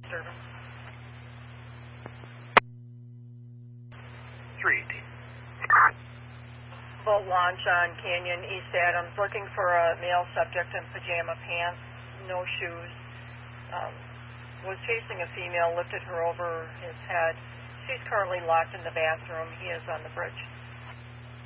Service. 318. Boat launch on Canyon, East Adams, looking for a male subject in pajama pants, no shoes. Was chasing a female, lifted her over his head. She's currently locked in the bathroom. He is on the bridge.